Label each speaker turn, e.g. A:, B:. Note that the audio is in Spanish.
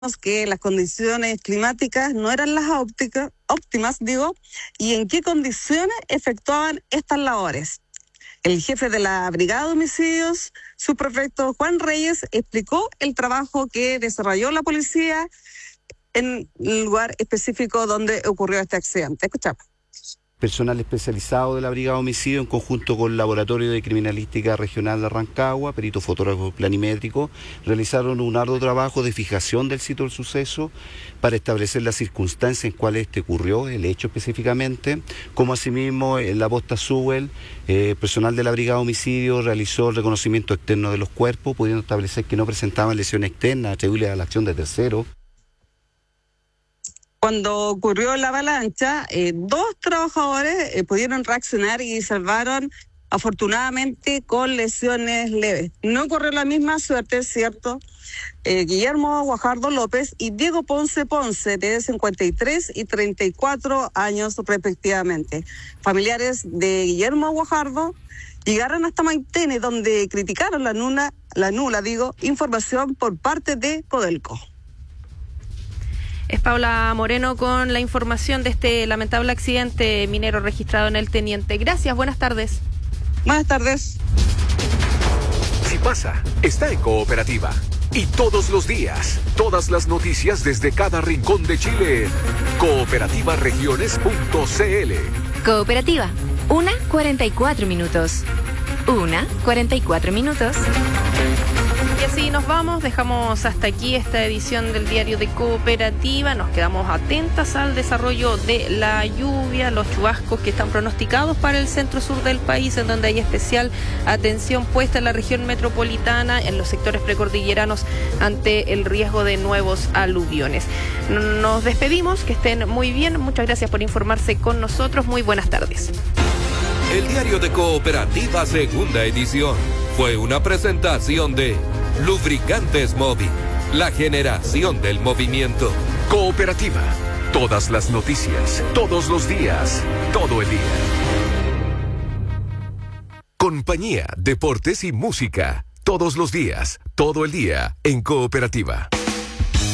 A: que las condiciones climáticas no eran las óptimas, y en qué condiciones efectuaban estas labores. El jefe de la Brigada de Homicidios, subprefecto Juan Reyes, explicó el trabajo que desarrolló la policía en el lugar específico donde ocurrió este accidente. Escuchamos.
B: Personal especializado de la Brigada de Homicidio, en conjunto con el Laboratorio de Criminalística Regional de Rancagua, perito fotógrafo planimétrico, realizaron un arduo trabajo de fijación del sitio del suceso para establecer las circunstancias en cuales ocurrió, el hecho específicamente, como asimismo en la posta Sewell, personal de la Brigada de Homicidio realizó el reconocimiento externo de los cuerpos, pudiendo establecer que no presentaban lesiones externas atribuibles a la acción de terceros.
A: Cuando ocurrió la avalancha, 2 trabajadores pudieron reaccionar y salvaron afortunadamente con lesiones leves. No corrió la misma suerte, es cierto, Guillermo Guajardo López y Diego Ponce Ponce, de 53 y 34 años respectivamente. Familiares de Guillermo Guajardo llegaron hasta Maitene, donde criticaron la nula información por parte de Codelco.
C: Es Paula Moreno con la información de este lamentable accidente minero registrado en el Teniente. Gracias, buenas tardes.
A: Buenas tardes.
D: Si pasa, está en Cooperativa. Y todos los días, todas las noticias desde cada rincón de Chile. Cooperativaregiones.cl.
E: Cooperativa, 1:44 minutos. 1:44 minutos.
C: Y así nos vamos, dejamos hasta aquí esta edición del diario de Cooperativa. Nos quedamos atentas al desarrollo de la lluvia, los chubascos que están pronosticados para el centro-sur del país, en donde hay especial atención puesta en la región metropolitana, en los sectores precordilleranos, ante el riesgo de nuevos aluviones. Nos despedimos, que estén muy bien, muchas gracias por informarse con nosotros, muy buenas tardes.
F: El diario de Cooperativa, segunda edición, fue una presentación de Lubricantes Móvil, la generación del movimiento.
D: Cooperativa, todas las noticias, todos los días, todo el día. Compañía, deportes y música, todos los días, todo el día, en Cooperativa.